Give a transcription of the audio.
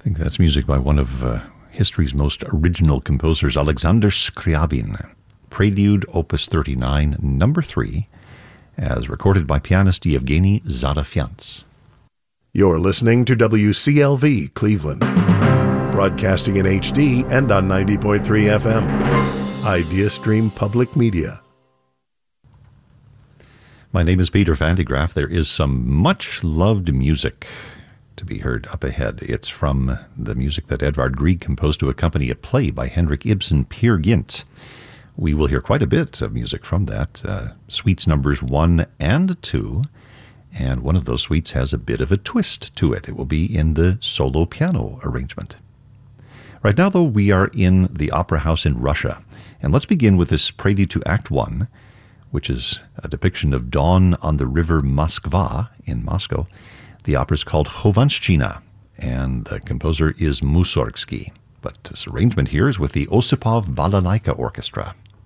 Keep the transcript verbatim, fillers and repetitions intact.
I think that's music by one of uh, history's most original composers, Alexander Scriabin. Prelude, Opus thirty-nine, number three, as recorded by pianist Yevgeny Zarafians. You're listening to W C L V Cleveland, broadcasting in H D and on ninety point three F M. IdeaStream Public Media. My name is Peter Van de Graaff. There is some much-loved music to be heard up ahead. It's from the music that Edvard Grieg composed to accompany a play by Henrik Ibsen, Peer Gynt. We will hear quite a bit of music from that, uh, suites numbers one and two, and one of those suites has a bit of a twist to it. It will be in the solo piano arrangement. Right now, though, we are in the Opera House in Russia, and let's begin with this prelude to Act One, which is a depiction of dawn on the river Moskva in Moscow. The opera is called Khovanshchina, and the composer is Mussorgsky. But this arrangement here is with the Osipov Balalaika Orchestra.